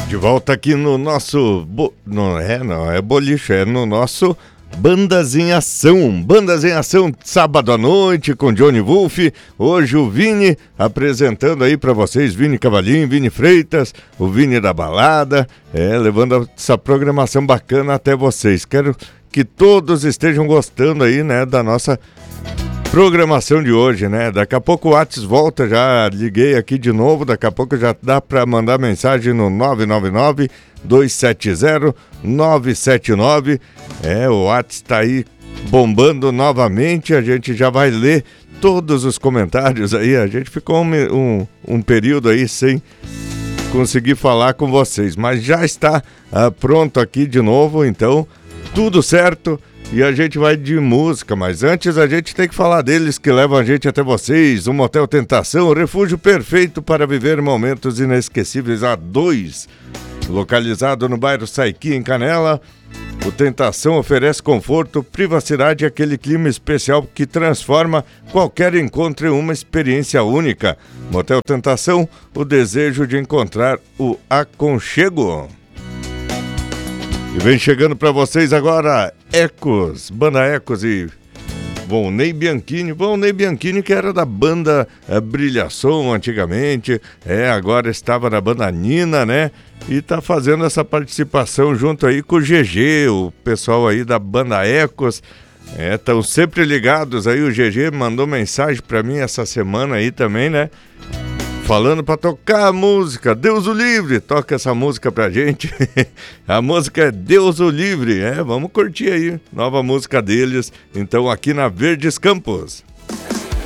De volta aqui no nosso... Não é boliche, é no nosso Bandas em Ação. Bandas em Ação, sábado à noite, com Johnny Wolf. Hoje o Vini apresentando aí pra vocês, Vini Cavalinho, Vini Freitas, o Vini da Balada, levando essa programação bacana até vocês. Quero que todos estejam gostando aí, né, da nossa programação de hoje, né? Daqui a pouco o WhatsApp volta, já liguei aqui de novo, daqui a pouco já dá para mandar mensagem no 999-270-979. O WhatsApp tá aí bombando novamente, a gente já vai ler todos os comentários aí, a gente ficou um período aí sem conseguir falar com vocês, mas já está pronto aqui de novo, então tudo certo. E a gente vai de música, mas antes a gente tem que falar deles que levam a gente até vocês. O Motel Tentação, o refúgio perfeito para viver momentos inesquecíveis a dois. Localizado no bairro Saiqui, em Canela, o Tentação oferece conforto, privacidade e aquele clima especial que transforma qualquer encontro em uma experiência única. Motel Tentação, o desejo de encontrar o aconchego. E vem chegando para vocês agora Ecos, banda Ecos e Volney Bianchini. Volney Bianchini, que era da banda Brilhação antigamente, agora estava na banda Nina, né? E tá fazendo essa participação junto aí com o GG, o pessoal aí da banda Ecos. Estão sempre ligados aí, o GG mandou mensagem para mim essa semana aí também, né? Falando pra tocar a música, Deus o Livre, toca essa música pra gente. A música é Deus o Livre, vamos curtir aí, nova música deles, então aqui na Verdes Campos.